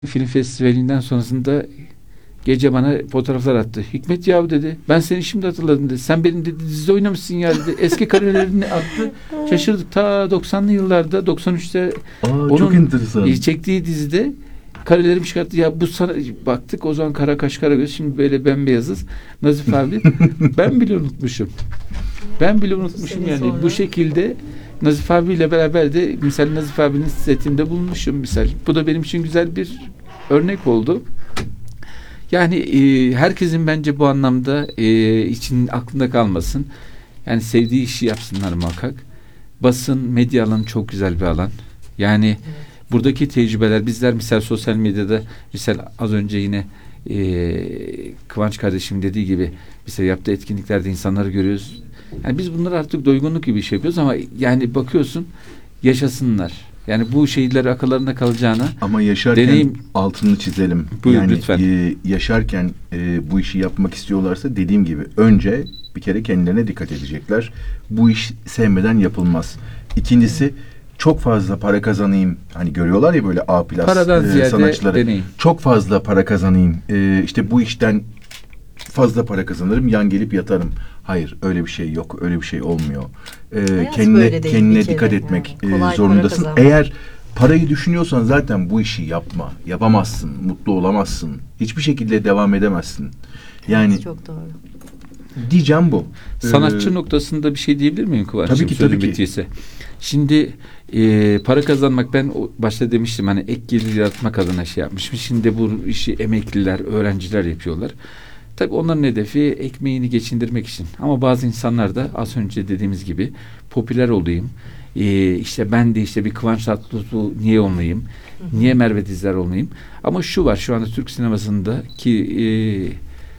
Film festivalinden sonrasında gece bana fotoğraflar attı. Hikmet yahu dedi. Ben seni şimdi hatırladım dedi. Sen benim dedi dizide oynamışsın ya dedi. Eski karelerini attı. Şaşırdık. Ta 90'lı yıllarda 93'te çok enteresan. Çektiği dizide karelerimi çıkarttı. Ya bu sana baktık o zaman kara kaş kara göz. Şimdi böyle bembeyazız. Nazif abi ben bile unutmuşum. Ben bile unutmuşum yani. Sonra. Bu şekilde Nazif abiyle beraber de misal Nazif abinin setinde bulunmuşum misal. Bu da benim için güzel bir örnek oldu. Yani herkesin bence bu anlamda için aklında kalmasın. Yani sevdiği işi yapsınlar muhakkak. Basın, medya alanı çok güzel bir alan. Yani buradaki tecrübeler bizler misal sosyal medyada misal az önce yine Kıvanç kardeşim dediği gibi misal yaptığı etkinliklerde insanları görüyoruz. Yani biz bunları artık doygunluk gibi iş yapıyoruz ama yani bakıyorsun yaşasınlar. Yani bu şeyler akıllarında kalacağına. Ama yaşarken deneyim, altını çizelim. Buyur, yani lütfen. Yaşarken bu işi yapmak istiyorlarsa dediğim gibi önce bir kere kendilerine dikkat edecekler. Bu iş sevmeden yapılmaz. İkincisi çok fazla para kazanayım. Hani görüyorlar ya böyle A plus sanatçıları. Deneyim. Çok fazla para kazanayım. İşte bu işten fazla para kazanırım. Yan gelip yatarım. Hayır öyle bir şey yok. Öyle bir şey olmuyor. Kendine dikkat etmek zorundasın. Eğer parayı düşünüyorsan zaten bu işi yapma. Yapamazsın. Mutlu olamazsın. Hiçbir şekilde devam edemezsin. Yani çok doğru. Diyeceğim bu. Sanatçı noktasında bir şey diyebilir miyim Kıvanç'ım? Tabii ki tabii ki. Bittiyse. Şimdi para kazanmak ben başta demiştim hani ek gelir yaratmak adına şey yapmışım. Şimdi bu işi emekliler, öğrenciler yapıyorlar. Tabii onların hedefi ekmeğini geçindirmek için. Ama bazı insanlar da az önce dediğimiz gibi popüler olayım. İşte ben de işte bir Kıvanç Tatlıtuğ niye olmayayım? Niye Merve Dizler olmayayım? Ama şu var şu anda Türk sinemasında ki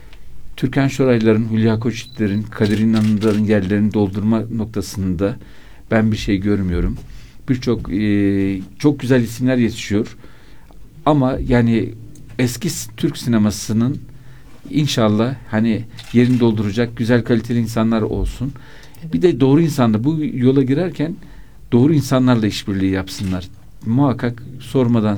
Türkan Şorayların, Hülya Koçyiğitlerin, Kadir İnanır'ın yerlerini doldurma noktasında ben bir şey görmüyorum. Birçok çok güzel isimler yetişiyor. Ama yani eski Türk sinemasının İnşallah hani yerini dolduracak güzel kaliteli insanlar olsun. Bir de doğru insanla bu yola girerken doğru insanlarla işbirliği yapsınlar. Muhakkak sormadan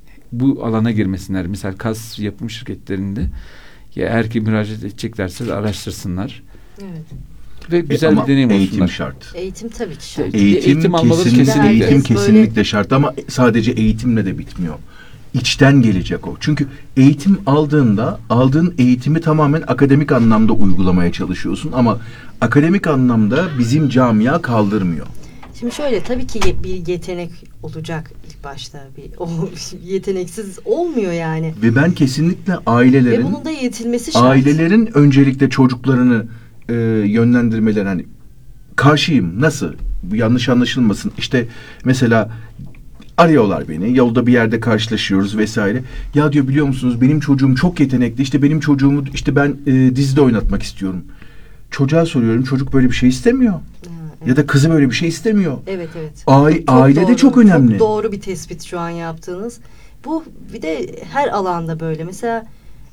bu alana girmesinler. Mesela kas yapım şirketlerinde ya eğer ki müracaat edeceklerse araştırsınlar. Evet. Ve güzel bir deneyim olsunlar. Eğitim şart. Eğitim tabii ki şart. Eğitim almaları kesinlikle şart ama sadece eğitimle de bitmiyor. İçten gelecek o. Çünkü eğitim aldığın eğitimi tamamen akademik anlamda uygulamaya çalışıyorsun ama akademik anlamda bizim camia kaldırmıyor. Şimdi şöyle tabii ki bir yetenek olacak ilk başta. O yeteneksiz olmuyor yani. Ve ben kesinlikle ailelerin ve bunun da eğitilmesi şart. Ailelerin öncelikle çocuklarını yönlendirmeleri hani karşıyım. Nasıl? Bu yanlış anlaşılmasın. İşte mesela arıyorlar beni. Yolda bir yerde karşılaşıyoruz vesaire. Ya diyor biliyor musunuz benim çocuğum çok yetenekli. İşte benim çocuğumu işte ben dizide oynatmak istiyorum. Çocuğa soruyorum. Çocuk böyle bir şey istemiyor. Evet. Ya da kızı böyle bir şey istemiyor. Evet evet. Aile de çok önemli. Çok doğru bir tespit şu an yaptığınız. Bu bir de her alanda böyle. Mesela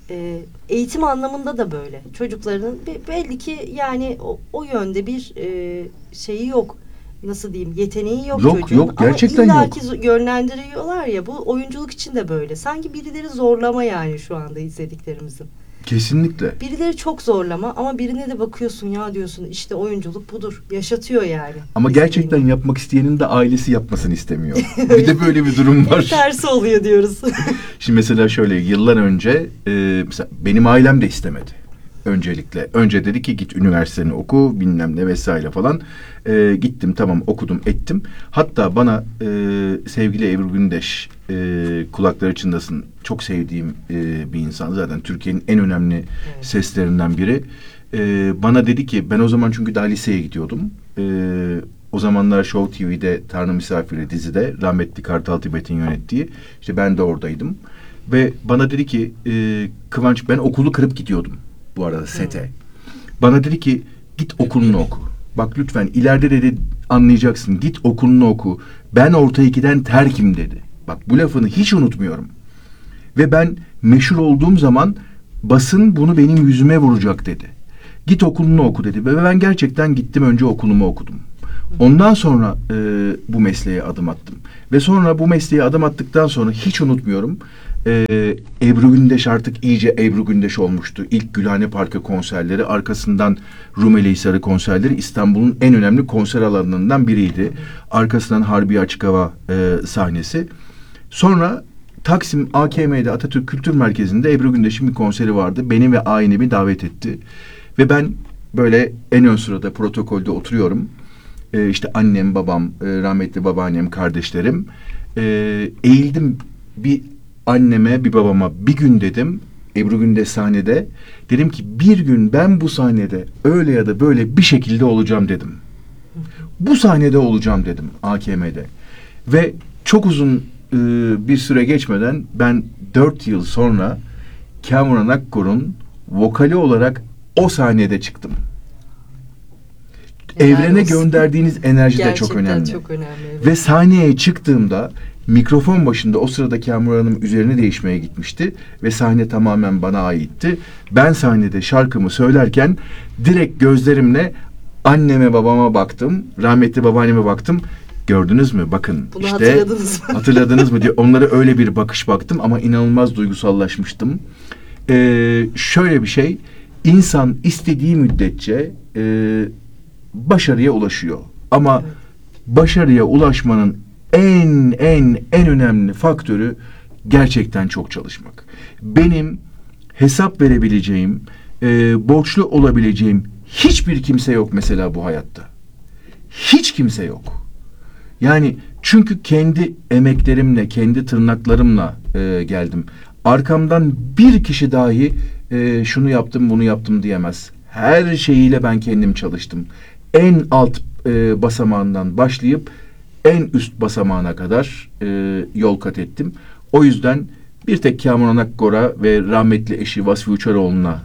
eğitim anlamında da böyle. Çocukların belli ki yani o yönde bir şeyi yok. Nasıl diyeyim yeteneği yok çocuğun. Yok gerçekten ama yok. illaki yönlendiriyorlar ya bu oyunculuk için de böyle. Sanki birileri zorlama yani şu anda izlediklerimizin. Kesinlikle. Birileri çok zorlama ama birine de bakıyorsun ya diyorsun işte oyunculuk budur. Yaşatıyor yani. Ama gerçekten yapmak isteyenin de ailesi yapmasını istemiyor. Bir de böyle bir durum var. Tersi oluyor diyoruz. Şimdi mesela şöyle yıllar önce mesela benim ailem de istemedi. Öncelikle. Önce dedi ki git üniversiteni oku bilmem ne vesaire falan. Gittim tamam okudum ettim. Hatta bana sevgili Ebru Gündeş kulakları çınlasın çok sevdiğim bir insan. Zaten Türkiye'nin en önemli seslerinden biri. Bana dedi ki ben o zaman çünkü daha liseye gidiyordum. O zamanlar Show TV'de Tanrı Misafiri dizide rahmetli Kartal Tibet'in yönettiği işte ben de oradaydım. Ve bana dedi ki Kıvanç ben okulu kırıp gidiyordum. Bu arada sete. Bana dedi ki git okulunu oku. Bak lütfen ileride dedi anlayacaksın. Git okulunu oku. Ben orta 2'den terkim dedi. Bak bu lafını hiç unutmuyorum. Ve ben meşhur olduğum zaman basın bunu benim yüzüme vuracak dedi. Git okulunu oku dedi. Ve ben gerçekten gittim önce okulumu okudum. Ondan sonra bu mesleğe adım attım. Ve sonra bu mesleğe adım attıktan sonra hiç unutmuyorum. Ebru Gündeş artık iyice Ebru Gündeş olmuştu. İlk Gülhane Parkı konserleri, arkasından Rumeli Hisarı konserleri İstanbul'un en önemli konser alanlarından biriydi. Arkasından Harbiye Açık Hava sahnesi. Sonra Taksim AKM'de, Atatürk Kültür Merkezi'nde Ebru Gündeş'in bir konseri vardı. Beni ve ailemi davet etti. Ve ben böyle en ön sırada protokolde oturuyorum. İşte annem, babam, rahmetli babaannem, kardeşlerim. Eğildim bir anneme, bir babama, bir gün dedim Ebru Gündeş sahnede. Dedim ki bir gün ben bu sahnede öyle ya da böyle bir şekilde olacağım dedim. Bu sahnede olacağım dedim AKM'de. Ve çok uzun bir süre geçmeden ben 4 yıl sonra Kamuran Akkor'un vokali olarak o sahnede çıktım. Evrene gönderdiğiniz enerji de çok önemli. Gerçekten çok önemli. Evet. Ve sahneye çıktığımda mikrofon başında o sırada Kamuran Hanım üzerini değişmeye gitmişti ve sahne tamamen bana aitti. Ben sahnede şarkımı söylerken direkt gözlerimle anneme babama baktım, rahmetli babaanneme baktım. Gördünüz mü? Bakın Bunu işte hatırladınız mı? Hatırladınız mı diye onlara öyle bir bakış baktım ama inanılmaz duygusallaşmıştım. Şöyle bir şey, insan istediği müddetçe başarıya ulaşıyor. Ama başarıya ulaşmanın en önemli faktörü gerçekten çok çalışmak. Benim hesap verebileceğim, borçlu olabileceğim hiçbir kimse yok mesela bu hayatta. Hiç kimse yok. Yani çünkü kendi emeklerimle, kendi tırnaklarımla geldim. Arkamdan bir kişi dahi şunu yaptım, bunu yaptım diyemez. Her şeyiyle ben kendim çalıştım. En alt basamağından başlayıp en üst basamağına kadar yol kat ettim. O yüzden bir tek Kamuran Akkor'a ve rahmetli eşi Vasfi Uçaroğlu'na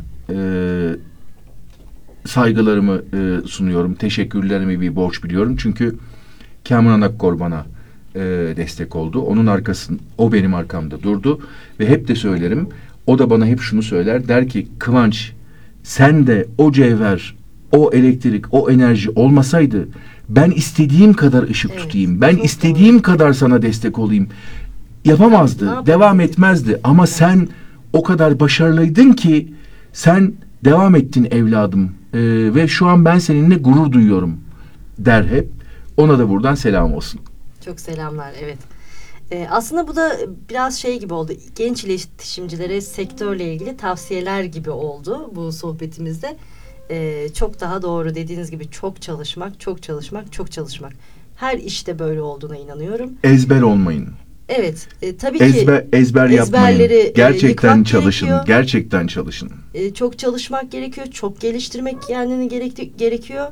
saygılarımı sunuyorum. Teşekkürlerimi bir borç biliyorum. Çünkü Kamuran Akkor bana destek oldu. Onun arkasında, o benim arkamda durdu. Ve hep de söylerim, o da bana hep şunu söyler. Der ki Kıvanç, sen de o cevher, o elektrik, o enerji olmasaydı ben istediğim kadar ışık tutayım. Ben istediğim kadar sana destek olayım. Yapamazdı, devam etmezdi. Ama sen o kadar başarılıydın ki sen devam ettin evladım. Ve şu an ben seninle gurur duyuyorum der hep. Ona da buradan selam olsun. Çok selamlar, evet. Aslında bu da biraz şey gibi oldu. Genç iletişimcilere sektörle ilgili tavsiyeler gibi oldu bu sohbetimizde. Çok daha doğru dediğiniz gibi çok çalışmak, çok çalışmak, çok çalışmak. Her işte böyle olduğuna inanıyorum. Ezber olmayın. Evet, tabii ki ezber yapmayın. Gerçekten çalışın. Gerekiyor. Gerçekten çalışın. Çok çalışmak gerekiyor. Çok geliştirmek kendini gerekiyor.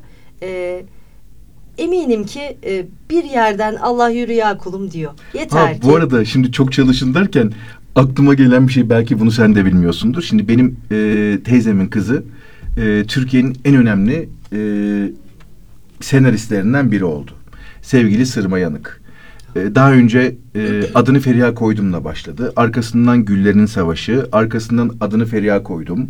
Eminim ki bir yerden Allah yürü ya kulum diyor. Yeter ki. Bu arada şimdi çok çalışın derken aklıma gelen bir şey, belki bunu sen de bilmiyorsundur. Şimdi benim teyzemin kızı Türkiye'nin en önemli senaristlerinden biri oldu. Sevgili Sırma Yanık. Daha önce Adını Feriha Koydum'la başladı. Arkasından Güllerin Savaşı, arkasından Adını Feriha Koydum.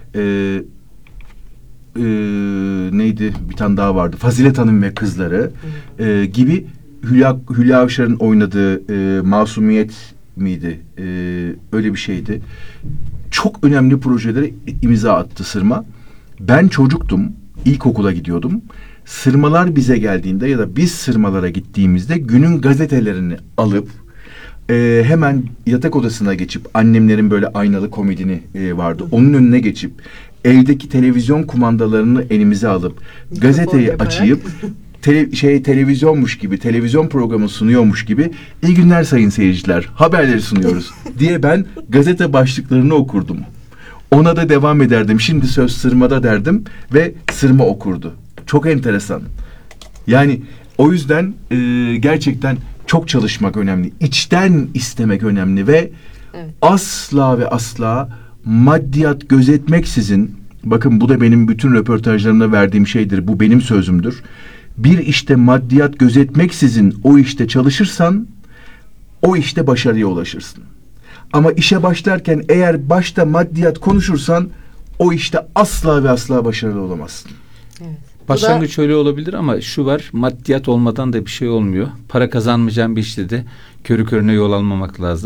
Neydi? Bir tane daha vardı. Fazilet Hanım ve Kızları gibi Hülya Avşar'ın oynadığı Masumiyet miydi? Öyle bir şeydi. Çok önemli projelere imza attı Sırma. Ben çocuktum. İlkokula gidiyordum. Sırmalar bize geldiğinde ya da biz sırmalara gittiğimizde günün gazetelerini alıp hemen yatak odasına geçip, annemlerin böyle aynalı komodini vardı. Onun önüne geçip evdeki televizyon kumandalarını elimize alıp gazeteyi açıp televizyonmuş gibi, televizyon programı sunuyormuş gibi iyi günler sayın seyirciler, haberleri sunuyoruz diye ben gazete başlıklarını okurdum. Ona da devam ederdim. Şimdi söz Sırma'da derdim ve Sırma okurdu. Çok enteresan. Yani o yüzden gerçekten çok çalışmak önemli. İçten istemek önemli ve asla ve asla maddiyat gözetmeksizin, bakın bu da benim bütün röportajlarımda verdiğim şeydir. Bu benim sözümdür. Bir işte maddiyat gözetmeksizin o işte çalışırsan o işte başarıya ulaşırsın. Ama işe başlarken eğer başta maddiyat konuşursan o işte asla ve asla başarılı olamazsın. Evet. Başlangıç öyle olabilir ama şu var, maddiyat olmadan da bir şey olmuyor. Para kazanmayacağın bir işte de körü körüne yol almamak lazım.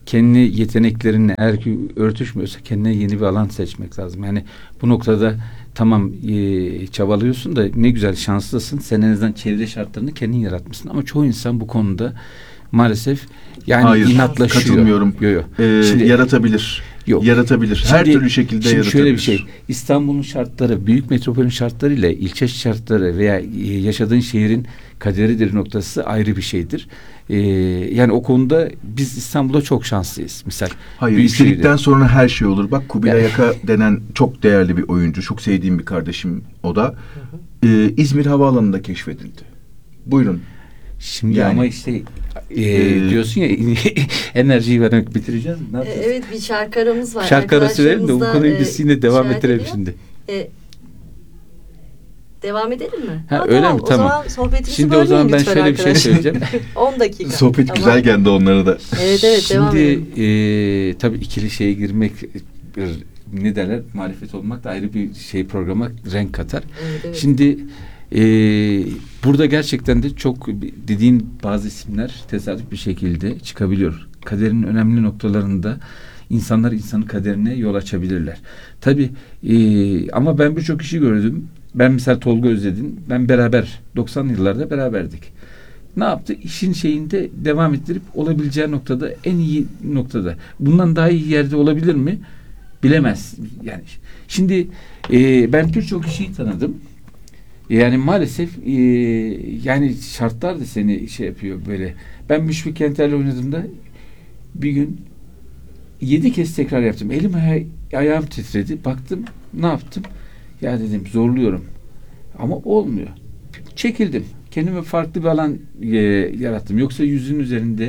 kendi yeteneklerinle eğer ki örtüşmüyorsa kendine yeni bir alan seçmek lazım. Yani bu noktada tamam çabalıyorsun da ne güzel şanslısın. Sen en azından çevre şartlarını kendin yaratmışsın. Ama çoğu insan bu konuda maalesef yani hayır, inatlaşıyor. katılmıyorum. Yo. Yaratabilir. Yok. Yaratabilir. Her türlü şekilde şimdi yaratabilir. şöyle bir şey. İstanbul'un şartları, büyük metropolün şartları ile ilçe şartları veya yaşadığın şehrin kaderidir noktası ayrı bir şeydir. Yani o konuda biz İstanbul'da çok şanslıyız. Misal. Hayır, istedikten sonra her şey olur. Bak Kubilay Aka denen çok değerli bir oyuncu. Çok sevdiğim bir kardeşim o da. İzmir Havaalanı'nda keşfedildi. Buyurun. Şimdi yani, ama işte diyorsun ya enerjiyi vermek bitireceğiz. Ne yapacağız? Evet, bir şarkı aramız var. Şarkı arası verelim de bu konuyu biz yine devam ettirelim şimdi. Devam edelim mi? Öyle tamam. mi? Tamam. O zaman sohbetimizi şimdi o zaman ben şöyle bir şey söyleyeceğim. 10 dakika. Sohbet güzel geldi onlara da. Evet, devam edelim. Şimdi tabii ikili şeye girmek ne derler? Marifet olmak da ayrı bir programa renk katar. Evet. Şimdi burada gerçekten de çok dediğin bazı isimler tesadüf bir şekilde çıkabiliyor. Kaderin önemli noktalarında insanlar insanın kaderine yol açabilirler. Tabii ama ben birçok kişi gördüm. Ben mesela Tolga Özledin. Ben beraber 90'lı yıllarda beraberdik. Ne yaptı? İşin şeyinde devam ettirip olabileceği noktada en iyi noktada. Bundan daha iyi yerde olabilir mi? Bilemez. Yani şimdi ben birçok kişiyi tanıdım. Yani maalesef yani şartlar da seni yapıyor böyle. Ben Müşfik Kenter'le oynadığımda bir gün 7 kez tekrar yaptım. Elim ayağım titredi. Baktım ne yaptım? Ya dedim zorluyorum. Ama olmuyor. Çekildim. Kendime farklı bir alan yarattım. Yoksa yüzün üzerinde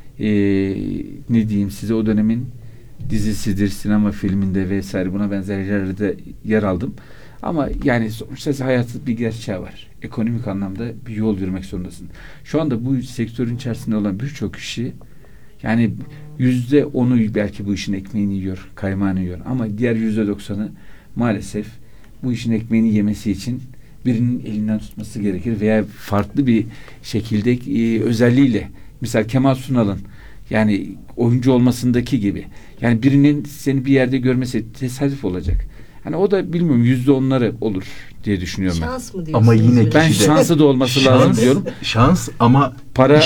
ne diyeyim size o dönemin dizisidir, sinema filminde vesaire buna benzer yerlerde yer aldım. Ama yani sonuçta hayatın bir gerçeği var. Ekonomik anlamda bir yol yürümek zorundasın. Şu anda bu sektörün içerisinde olan birçok kişi yani %10'u belki bu işin ekmeğini yiyor, kaymağını yiyor. Ama diğer %90'ı maalesef bu işin ekmeğini yemesi için birinin elinden tutması gerekir veya farklı bir şekilde özelliğiyle mesela Kemal Sunal'ın yani oyuncu olmasındaki gibi yani birinin seni bir yerde görmesi tesadüf olacak. Hani o da bilmiyorum %10'ları olur diye düşünüyorum ben. Şans mı diyorsunuz? Ama yine ben şansı da olması lazım diyorum. Şans ama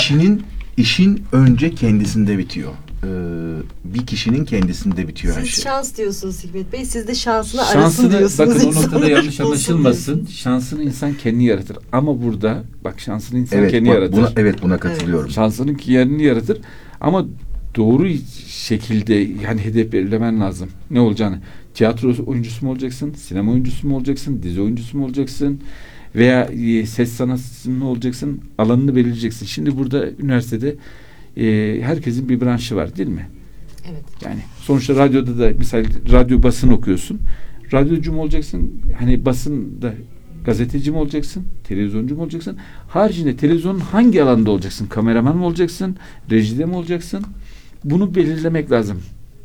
işin önce kendisinde bitiyor. Bir kişinin kendisinde bitiyor her şey. Siz şans diyorsunuz Hikmet Bey. Siz de şansını arasın diyorsunuz. Bakın o noktada yanlış anlaşılmasın. Şansını insan kendi yaratır. Ama burada bak şansını insan kendi yaratır. Buna katılıyorum. Evet. Şansının kendini yaratır. Ama doğru şekilde yani hedef belirlemen lazım. Ne olacağını. Tiyatro oyuncusu mu olacaksın? Sinema oyuncusu mu olacaksın? Dizi oyuncusu mu olacaksın? Veya ses sanatçısı mı olacaksın? Alanını belirleyeceksin. Şimdi burada üniversitede herkesin bir branşı var değil mi? Evet. Yani sonuçta radyoda da mesela radyo basın okuyorsun. Radyocu mu olacaksın? Hani basında gazeteci mi olacaksın? Televizyoncu mu olacaksın? Haricinde televizyonun hangi alanda olacaksın? Kameraman mı olacaksın? Rejide mi olacaksın? Bunu belirlemek lazım.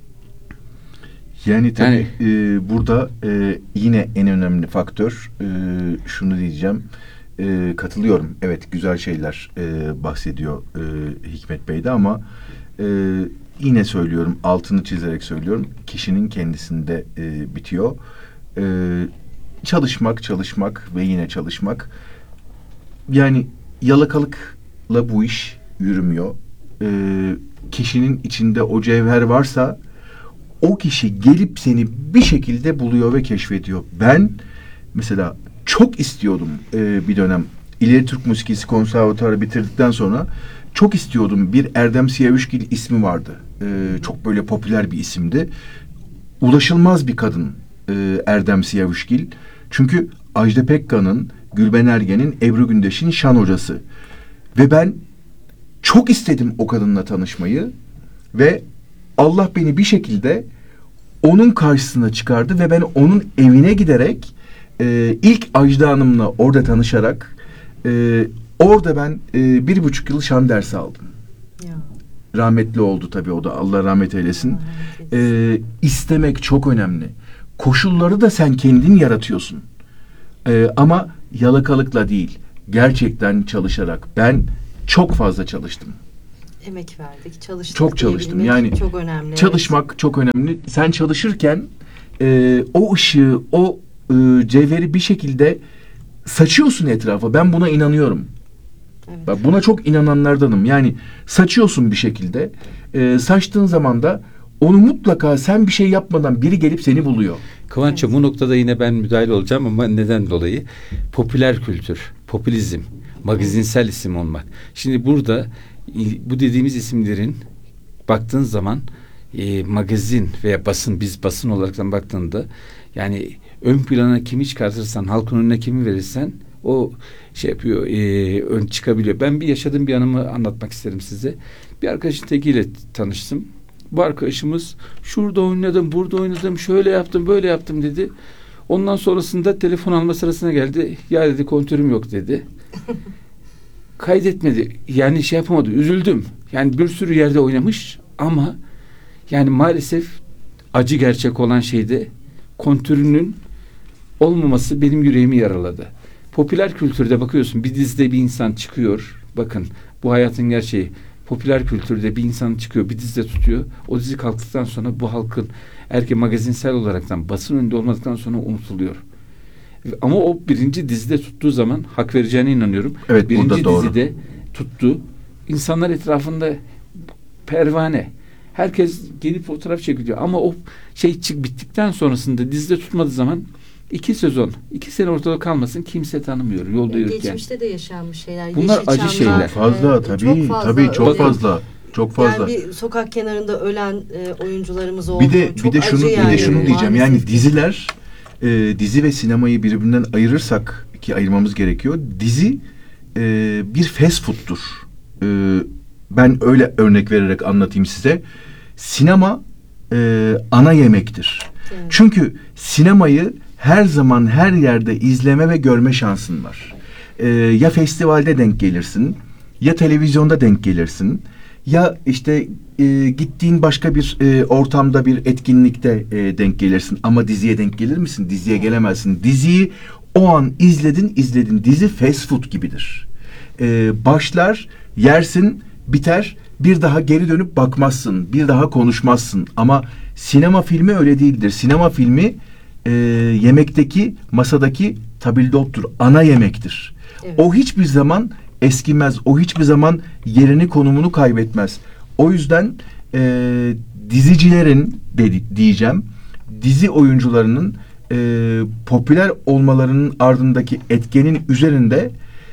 Yani tabii burada yine en önemli faktör şunu diyeceğim. Katılıyorum. Evet güzel şeyler bahsediyor Hikmet Bey'de ama yine söylüyorum altını çizerek söylüyorum. Kişinin kendisinde bitiyor. Çalışmak ve yine çalışmak. Yani yalakalıkla bu iş yürümüyor. Kişinin içinde o cevher varsa o kişi gelip seni bir şekilde buluyor ve keşfediyor. Ben mesela çok istiyordum bir dönem. İleri Türk Müzikisi Konservatuarı bitirdikten sonra çok istiyordum. Bir Erdem Siyavuşgil ismi vardı. Çok böyle popüler bir isimdi. Ulaşılmaz bir kadın Erdem Siyavuşgil. Çünkü Ajda Pekkan'ın, Gülben Ergen'in, Ebru Gündeş'in şan hocası. Ve ben çok istedim o kadınla tanışmayı. Ve Allah beni bir şekilde onun karşısına çıkardı ve ben onun evine giderek ilk Ajda Hanım'la orada tanışarak orada ben 1,5 yıl şan dersi aldım. Ya. Rahmetli oldu tabii o da Allah rahmet eylesin. İstemek çok önemli. Koşulları da sen kendin yaratıyorsun. Ama yalakalıkla değil. Gerçekten çalışarak. Ben çok fazla çalıştım. Emek verdik, çalıştık. Çok çalıştım. diyebilmek Yani çok önemli. çalışmak çok önemli. Sen çalışırken o ışığı, o cevheri bir şekilde saçıyorsun etrafa. Ben buna inanıyorum. Evet. Ben buna çok inananlardanım. Yani saçıyorsun bir şekilde. Saçtığın zaman da onu mutlaka sen bir şey yapmadan biri gelip seni buluyor. Kıvanç'ım, Evet. bu noktada yine ben müdahale olacağım ama neden dolayı? Popüler kültür, popülizm, magazinsel isim olmak. Şimdi burada bu dediğimiz isimlerin baktığın zaman magazin veya basın, biz basın olaraktan baktığında yani ön plana kimi çıkartırsan, halkın önüne kimi verirsen o şey yapıyor, ön çıkabiliyor. Ben bir yaşadığım bir anımı anlatmak isterim size. Bir arkadaşın tekiyle tanıştım. Bu arkadaşımız şurada oynadım, burada oynadım, şöyle yaptım, böyle yaptım dedi. Ondan sonrasında telefon alma sırasına geldi. Ya dedi, kontörüm yok dedi. Kaydetmedi. Yani şey yapamadı. Üzüldüm. Yani bir sürü yerde oynamış ama yani maalesef acı gerçek olan şeyde kontörünün olmaması benim yüreğimi yaraladı. Popüler kültürde bakıyorsun, bir dizide bir insan çıkıyor. Bakın, bu hayatın gerçeği. Popüler kültürde bir insan çıkıyor, bir dizide tutuyor. O dizi kalktıktan sonra bu halkın magazinsel olaraktan basın önünde olmadıktan sonra unutuluyor. Ama o birinci dizide tuttuğu zaman hak vereceğine inanıyorum. Evet, birinci bu da doğru. dizide tuttu. İnsanlar etrafında pervane. Herkes gelip fotoğraf çekiliyor. Ama o şey bittikten sonrasında dizide tutmadığı zaman 2 sezon, 2 sene ortada kalmasın, kimse tanımıyor yolda yürürken. Geçmişte de yaşanmış şeyler. Bunlar acı Yeşilçamlar, şeyler. Fazla tabii, çok öyle. fazla. Çok fazla. Yani bir sokak kenarında ölen oyuncularımız oldu. Bir de şunu diyeceğim. Yani maalesef. diziler, dizi ve sinemayı birbirinden ayırırsak, ki ayırmamız gerekiyor. Dizi bir fast food'tur. Ben öyle örnek vererek anlatayım size. Sinema ana yemektir. Evet. Çünkü sinemayı her zaman her yerde izleme ve görme şansın var. Ya festivalde denk gelirsin, ya televizyonda denk gelirsin, ya işte gittiğin başka bir ortamda, bir etkinlikte denk gelirsin. Ama diziye denk gelir misin? Diziye gelemezsin. Diziyi o an izledin. Dizi fast food gibidir. Başlar, yersin, biter, bir daha geri dönüp bakmazsın, bir daha konuşmazsın. Ama sinema filmi öyle değildir. Sinema filmi yemekteki, masadaki tabildottur, ana yemektir. Evet. O hiçbir zaman eskimez, o hiçbir zaman yerini, konumunu kaybetmez. O yüzden dizicilerin diyeceğim, dizi oyuncularının popüler olmalarının ardındaki etkenin üzerinde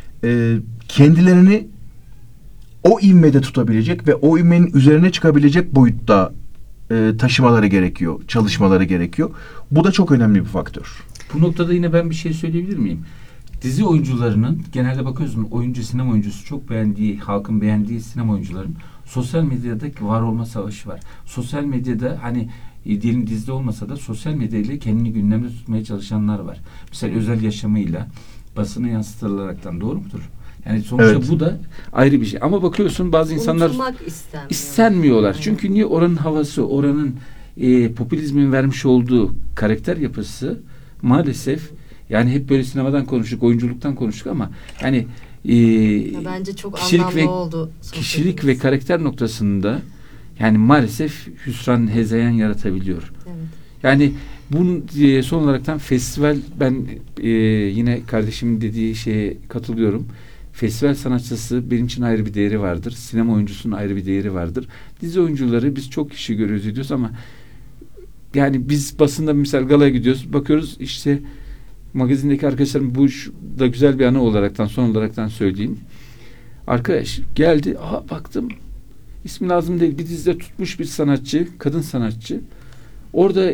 kendilerini o ivmede tutabilecek ve o ivmenin üzerine çıkabilecek boyutta taşımaları gerekiyor, çalışmaları gerekiyor. Bu da çok önemli bir faktör. Bu noktada yine ben bir şey söyleyebilir miyim? Dizi oyuncularının, genelde bakıyorsun sinema oyuncusu çok beğendiği, halkın beğendiği sinema oyuncuların sosyal medyada var olma savaşı var. Sosyal medyada hani diyelim dizide olmasa da sosyal medyayla kendini gündemde tutmaya çalışanlar var. Mesela özel yaşamıyla basına yansıtılaraktan, doğru mudur? Yani sonuçta Evet. Bu da ayrı bir şey. Ama bakıyorsun bazı insanlar Unutulmak istenmiyor. istenmiyorlar. Evet. Çünkü niye? Oranın havası, oranın popülizmin vermiş olduğu karakter yapısı maalesef, yani hep böyle sinemadan konuştuk, oyunculuktan konuştuk ama yani Bence çok kişilik anlamlı ve oldu. kişilik ve karakter noktasında yani maalesef hüsran, hezeyan yaratabiliyor. Evet. Yani bunun son olaraktan festival, ben yine kardeşimin dediği şeye katılıyorum. Festival sanatçısı benim için ayrı bir değeri vardır. Sinema oyuncusunun ayrı bir değeri vardır. Dizi oyuncuları biz çok kişi görüyoruz, ediyoruz ama yani biz basında mesela galaya gidiyoruz, bakıyoruz işte magazindeki arkadaşlarım, bu da güzel bir anı olaraktan, son olaraktan söyleyeyim. Arkadaş geldi, baktım ismi lazım değil, bir dizide tutmuş bir sanatçı, kadın sanatçı. Orada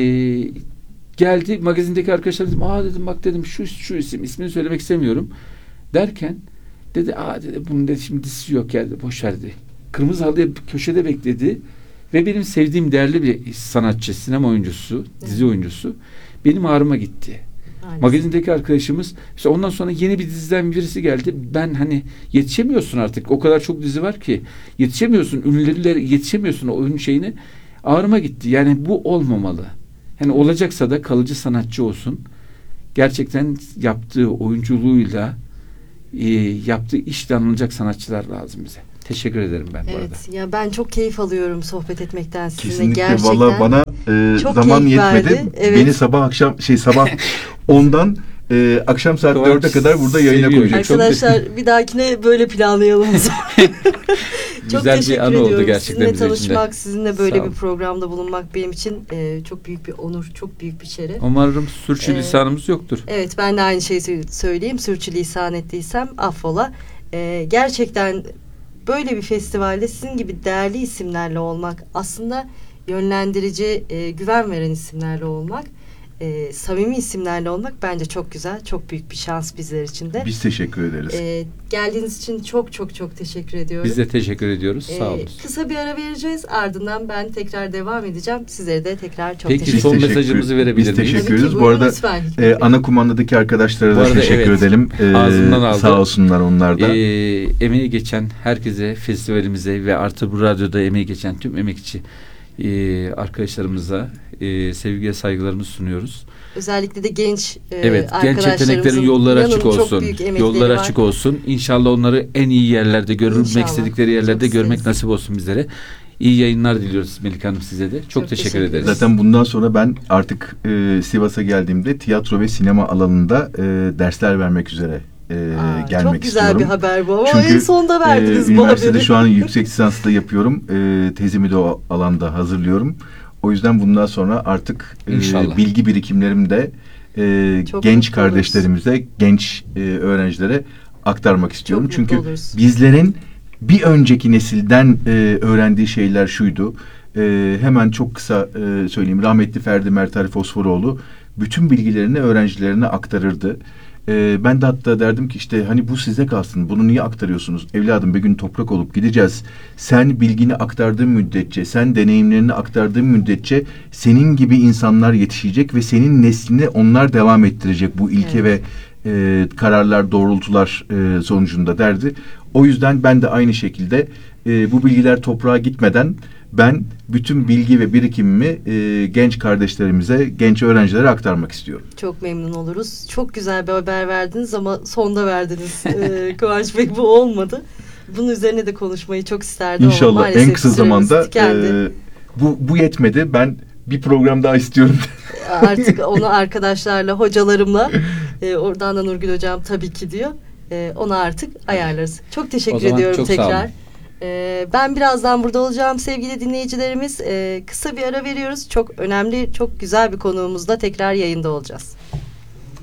geldi, magazindeki arkadaşlar dedim, dedim bak dedim şu isim, ismini söylemek istemiyorum derken dedi, dedi bunun dedi şimdi dizisi yok, geldi boş verdi. Kırmızı halıya köşede bekledi ve benim sevdiğim değerli bir sanatçı, sinema oyuncusu, dizi oyuncusu benim ağrıma gitti. Aynen. Magazindeki arkadaşımız işte ondan sonra yeni bir diziden birisi geldi. Ben hani yetişemiyorsun artık. O kadar çok dizi var ki yetişemiyorsun. Ünlülere yetişemiyorsun o ünlü şeyini. Ağrıma gitti. Yani bu olmamalı. Yani olacaksa da kalıcı sanatçı olsun. Gerçekten yaptığı oyunculuğuyla yaptığı işle anılacak sanatçılar lazım bize. Teşekkür ederim ben bu arada. Evet, ya ben çok keyif alıyorum sohbet etmekten sizinle. Kesinlikle. Gerçekten. Valla bana çok zaman keyif yetmedi. verdi. Evet. Beni sabah 10'dan akşam saat Kıvanç 4'e kadar burada yayına seviyor. koyacak. Arkadaşlar bir dahakine böyle planlayalım o zaman. Çok Güzel bir teşekkür anı oldu ediyorum. gerçekten Sizinle bizim için de. tanışmak, sizinle böyle Sağ bir olun. programda bulunmak benim için çok büyük bir onur, çok büyük bir şeref. Umarım sürçülisanımız yoktur. Evet, ben de aynı şeyi söyleyeyim. Sürçülisan ettiysem affola. Gerçekten böyle bir festivalde sizin gibi değerli isimlerle olmak, aslında yönlendirici, güven veren isimlerle olmak, samimi isimlerle olmak bence çok güzel. Çok büyük bir şans bizler için de. Biz teşekkür ederiz. Geldiğiniz için çok çok çok teşekkür ediyorum. Biz de teşekkür ediyoruz. Sağ olun. Kısa bir ara vereceğiz. Ardından ben tekrar devam edeceğim. Sizlere de tekrar çok Peki, teşekkür son ederim. mesajımızı verebilir Biz miyiz? teşekkür Tabii ki, ediyoruz. Bu buyurun arada lütfen. ana kumandadaki arkadaşlara Bu da arada teşekkür evet, edelim. ağzından aldı. Sağ olsunlar onlar da. Emeği geçen herkese, festivalimize ve artı bu radyoda emeği geçen tüm emekçi arkadaşlarımıza sevgi ve saygılarımızı sunuyoruz. Özellikle de genç Evet, genç arkadaşlarımızın yeteneklerin yolları açık yanında çok olsun. büyük emekleri Yolları var. açık olsun. İnşallah onları en iyi yerlerde görmek İnşallah. istedikleri yerlerde Çok görmek isteriz. nasip olsun bizlere. İyi yayınlar diliyoruz Melike Hanım size de. Çok Çok teşekkür teşekkür ederiz. Zaten bundan sonra ben artık Sivas'a geldiğimde tiyatro ve sinema alanında dersler vermek üzere gelmek çok güzel istiyorum. bir haber bu ama Çünkü en sonda verdiniz bu üniversitede haberi. şu an yüksek lisans da yapıyorum. Tezimi de o alanda hazırlıyorum. O yüzden bundan sonra artık İnşallah. bilgi birikimlerimi de Çok genç mutlu oluruz. kardeşlerimize, genç öğrencilere aktarmak istiyorum. Çok mutlu Çünkü oluruz. bizlerin bir önceki nesilden öğrendiği şeyler şuydu. Hemen çok kısa söyleyeyim. Rahmetli Ferdi Mertari Fosforoğlu bütün bilgilerini öğrencilerine aktarırdı. Ben de hatta derdim ki işte hani bu size kalsın. Bunu niye aktarıyorsunuz? Evladım bir gün toprak olup gideceğiz. Sen bilgini aktardığın müddetçe, sen deneyimlerini aktardığın müddetçe senin gibi insanlar yetişecek ve senin neslini onlar devam ettirecek bu ilke ve kararlar, doğrultular sonucunda derdi. O yüzden ben de aynı şekilde bu bilgiler toprağa gitmeden ben bütün bilgi ve birikimimi genç kardeşlerimize, genç öğrencilere aktarmak istiyorum. Çok memnun oluruz. Çok güzel bir haber verdiniz ama sonda verdiniz. Kıvanç Bey, bu olmadı. Bunun üzerine de konuşmayı çok isterdim ama İnşallah maalesef en kısa süremiz zamanda tükendi. bu yetmedi. Ben bir program daha istiyorum. Artık onu arkadaşlarla, hocalarımla oradan da Nurgül Hocam tabii ki diyor. Onu artık ayarlarız. Çok O teşekkür zaman ediyorum çok sağ olun. tekrar. Ben birazdan burada olacağım sevgili dinleyicilerimiz. Kısa bir ara veriyoruz. Çok önemli, çok güzel bir konuğumuzla tekrar yayında olacağız.